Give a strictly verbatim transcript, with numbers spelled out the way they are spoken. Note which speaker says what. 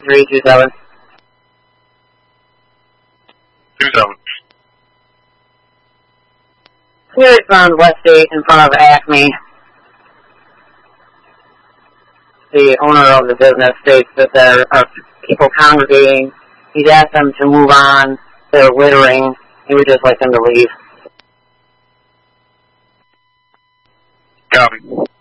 Speaker 1: three two seven.
Speaker 2: Two seven.
Speaker 1: Here it's on West eight in front of Acme. The owner of the business states that there are people congregating. He's asked them to move on. They're littering. He would just like them to leave.
Speaker 2: Copy.